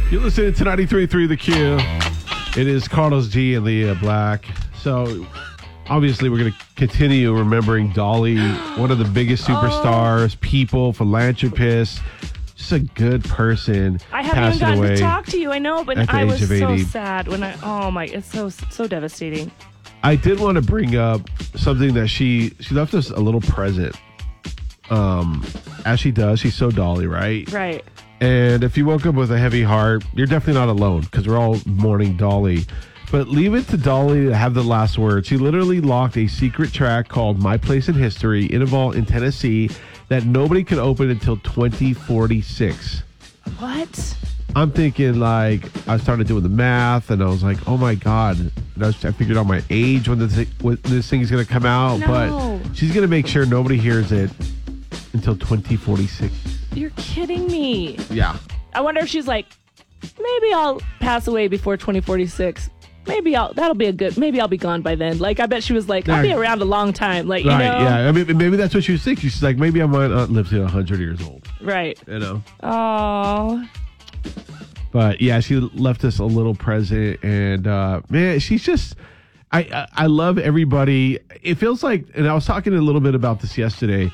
You're listening to 93.3 The Q. It is Carlos G and Leah Black. So, obviously, we're going to continue remembering Dolly, one of the biggest superstars, people, philanthropist, just a good person. I haven't even gotten to talk to you, I know, but I was so sad when it's so devastating. I did want to bring up something that she left us a little present. As she does, she's so Dolly, right? Right. And if you woke up with a heavy heart, you're definitely not alone because we're all mourning Dolly. But leave it to Dolly to have the last word. She literally locked a secret track called My Place in History in a vault in Tennessee that nobody could open until 2046. What? I'm thinking, I started doing the math, and I was like, oh, my God. And I figured out my age when this thing's going to come out. No. But she's going to make sure nobody hears it until 2046. You're kidding me. Yeah. I wonder if she's like, maybe I'll pass away before 2046. Maybe I'll be gone by then. I bet she was like, I'll be around a long time. Right, yeah. I mean, maybe that's what she was thinking. She's like, maybe I might not live to 100 years old. Right. You know? Oh. But, yeah, she left us a little present. And, man, she's just... I love everybody. It feels like... And I was talking a little bit about this yesterday.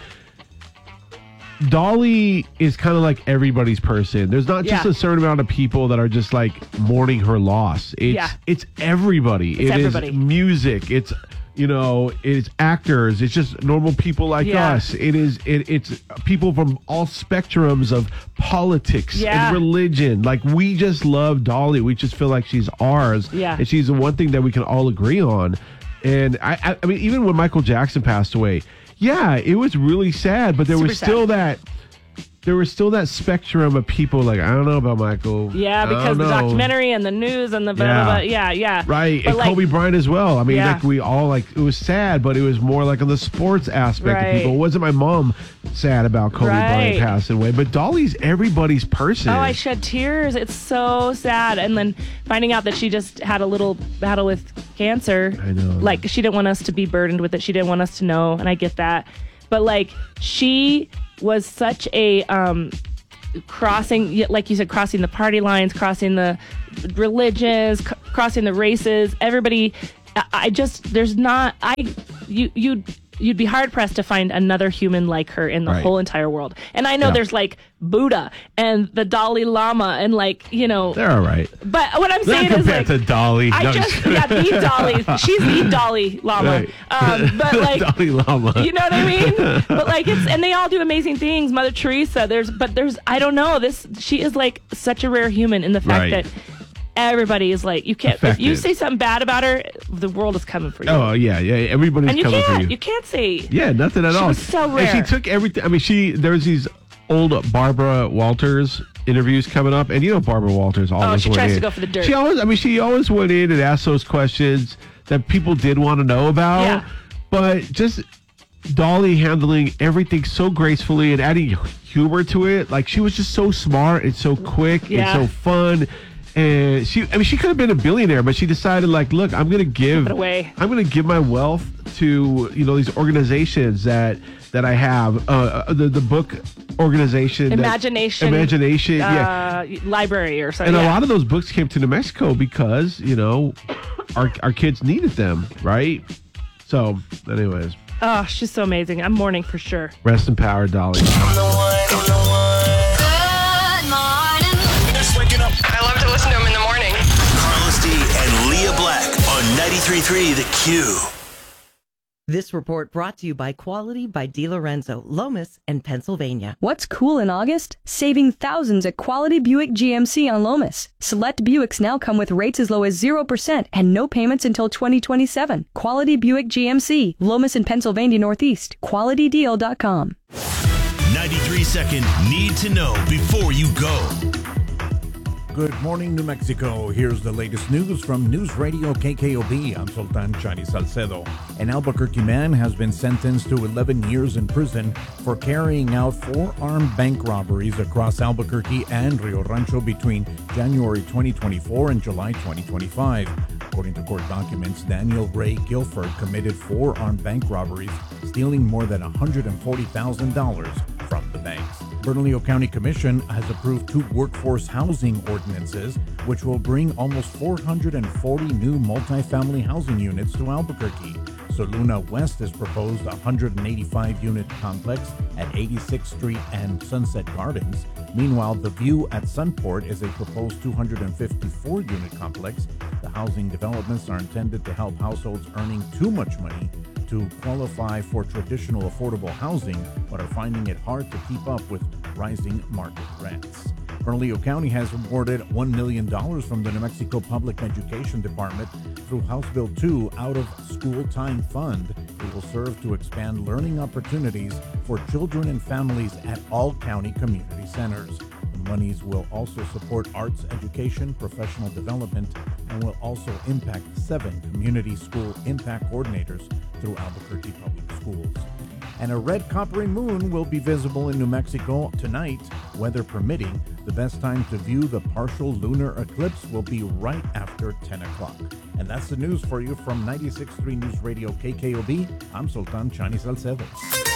Dolly is kind of like everybody's person. There's not just a certain amount of people that are just mourning her loss. It's everybody. It's everybody. Is music. It's it's actors. It's just normal people like us. It's people from all spectrums of politics and religion. We just love Dolly. We just feel like she's ours. Yeah. And she's the one thing that we can all agree on. And I mean, even when Michael Jackson passed away, yeah, it was really sad, but there was still that spectrum of people I don't know about Michael. Yeah, because the documentary and the news and the blah, blah, blah. Yeah. Right, but and Kobe Bryant as well. I mean, we all it was sad, but it was more on the sports aspect of people. It wasn't my mom sad about Kobe Bryant passing away, but Dolly's everybody's person. Oh, I shed tears. It's so sad. And then finding out that she just had a little battle with cancer. I know. She didn't want us to be burdened with it. She didn't want us to know, and I get that. But she was such a crossing, like you said, crossing the party lines, crossing the religions, crossing the races. Everybody, you'd be hard pressed to find another human like her in the whole entire world. And I know there's Buddha and the Dalai Lama and they're all right. But what I'm saying is compared to Dolly. The Dolly. She's the Dalai Lama. Right. But Dalai Lama. You know what I mean? But and they all do amazing things. Mother Teresa. There's I don't know. She is such a rare human in the fact that everybody is you can't. Affected. If you say something bad about her, the world is coming for you. Oh yeah. Everybody's coming for you. You can't say. Yeah, nothing at all. She was so rare. And she took everything. I mean, there's these old Barbara Walters interviews coming up, and Barbara Walters always. She tries to go for the dirt. She always went in and asked those questions that people did want to know about. Yeah. But just Dolly handling everything so gracefully and adding humor to it. She was just so smart and so quick and so fun. And she could have been a billionaire, but she decided, look, I'm going to give my wealth to, these organizations that I have. The book organization. Imagination. Library or something. And a lot of those books came to New Mexico because, our kids needed them, right? So, anyways. Oh, she's so amazing. I'm mourning for sure. Rest in power, Dolly. I'm the one. Good morning. Just waking up. I love to listen to him in the morning. Carlos D and Leah Black on 93.3 The Q. This report brought to you by Quality by DiLorenzo, Lomas, and Pennsylvania. What's cool in August? Saving thousands at Quality Buick GMC on Lomas. Select Buicks now come with rates as low as 0% and no payments until 2027. Quality Buick GMC, Lomas and Pennsylvania Northeast. QualityDeal.com. 93-second need to know before you go. Good morning, New Mexico. Here's the latest news from News Radio KKOB. I'm Sultan Chani Salcedo. An Albuquerque man has been sentenced to 11 years in prison for carrying out 4 armed bank robberies across Albuquerque and Rio Rancho between January 2024 and July 2025. According to court documents, Daniel Ray Guilford committed 4 armed bank robberies, stealing more than $140,000 from the banks. Bernalillo County Commission has approved 2 workforce housing ordinances, which will bring almost 440 new multifamily housing units to Albuquerque. Soluna West has proposed a 185-unit complex at 86th Street and Sunset Gardens. Meanwhile, The View at Sunport is a proposed 254-unit complex. The housing developments are intended to help households earning too much money to qualify for traditional affordable housing, but are finding it hard to keep up with rising market rents. Bernalillo County has awarded $1 million from the New Mexico Public Education Department through House Bill 2 Out of School Time Fund. It will serve to expand learning opportunities for children and families at all county community centers. The monies will also support arts education, professional development, and will also impact 7 community school impact coordinators through Albuquerque Public Schools. And a red coppery moon will be visible in New Mexico tonight, weather permitting. The best time to view the partial lunar eclipse will be right after 10 o'clock. And that's the news for you from 96.3 News Radio KKOB. I'm Sultan Chani Salcedo.